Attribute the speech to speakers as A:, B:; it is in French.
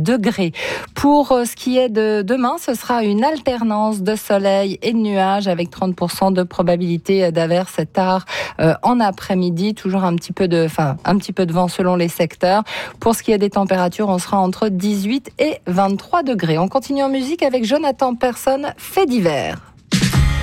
A: degrés. Pour ce qui est de demain, ce sera une alternance de soleil et de nuages avec 30% de probabilité d'averse tard en après-midi. Toujours un petit peu de vent selon les secteurs. Pour ce qui est des températures, on sera entre 18 et 23 degrés. On continue en musique avec Jonathan Persson, Fait divers.